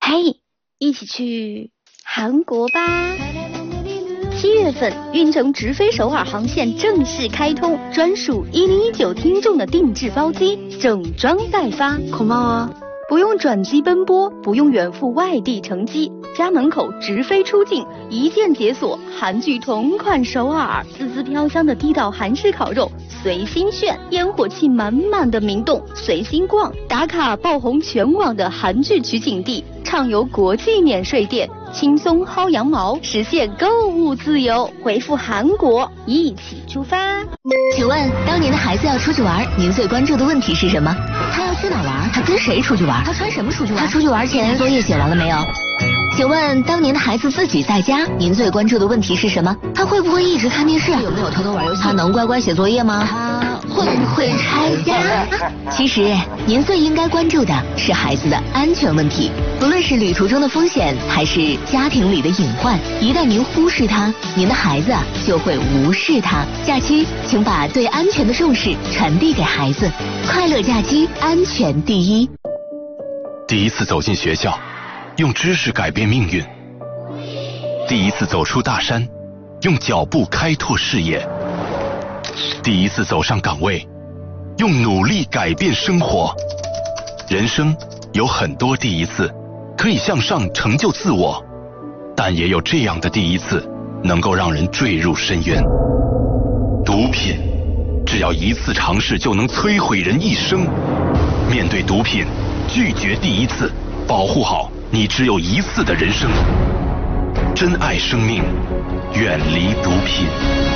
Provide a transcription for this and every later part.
嘿，一起去韩国吧！7月份，运城直飞首尔航线正式开通，专属1019听众的定制包机，整装待发。 고마워。 不用转机奔波，不用远赴外地乘机，家门口直飞出境，一键解锁韩剧同款首尔，滋滋飘香的地道韩式烤肉随心炫，烟火气满满的明洞随心逛，打卡爆红全网的韩剧取景地，畅游国际免税店，轻松薅羊毛，实现购物自由。回复韩国，一起出发。 请问，当您的孩子要出去玩，您最关注的问题是什么？他要去哪玩？他跟谁出去玩？他穿什么出去玩？他出去玩前作业写完了没有？请问，当您的孩子自己在家，您最关注的问题是什么？他会不会一直看电视？有没有偷偷玩游戏？他能乖乖写作业吗？他会不会拆家？其实，您最应该关注的是孩子的安全问题。不论是旅途中的风险，还是家庭里的隐患，一旦您忽视它，您的孩子就会无视它。假期，请把对安全的重视传递给孩子。快乐假期，安全第一。 第一次走进学校，用知识改变命运；第一次走出大山，用脚步开拓视野；第一次走上岗位，用努力改变生活。人生有很多第一次，可以向上成就自我，但也有这样的第一次，能够让人坠入深渊。毒品，只要一次尝试就能摧毁人一生。面对毒品，拒绝第一次，保护好你只有一次的人生。珍爱生命，远离毒品。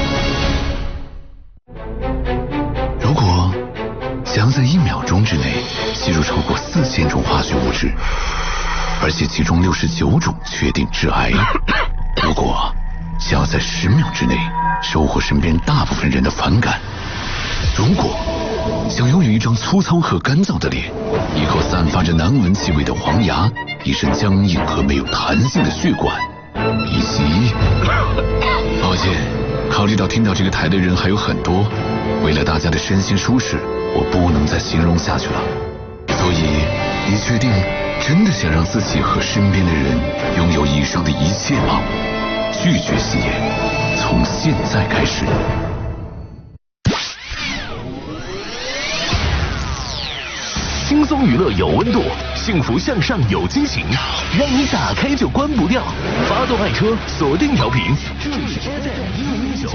如果想要在1秒钟之内吸入超过4000种化学物质，而且其中69种确定致癌；如果想要在10秒之内收获身边大部分人的反感；如果想拥有一张粗糙和干燥的脸，一口散发着难闻气味的黄牙，一身僵硬和没有弹性的血管，以及……抱歉，考虑到听到这个台的人还有很多，为了大家的身心舒适，我不能再形容下去了。所以，你确定真的想让自己和身边的人拥有以上的一切吗？拒绝吸烟，从现在开始。 轻松娱乐有温度，幸福向上有惊喜，让你打开就关不掉。发动爱车，锁定调频，这里是 FM 109。